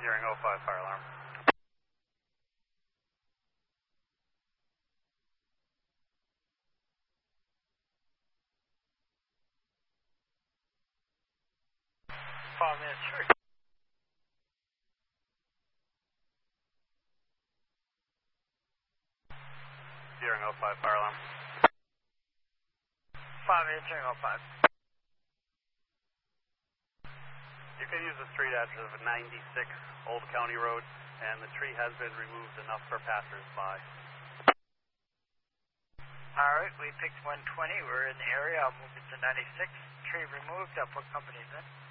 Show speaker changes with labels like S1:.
S1: Hearing 05 fire alarm. 5 minutes. Hearing 05 fire alarm.
S2: 5 minutes, hearing 05.
S1: You can use the street address of 96 Old County Road, and the tree has been removed enough for passers-by.
S2: Alright, we picked 120, we're in the area, I'll move it to 96. Tree removed, what company is that?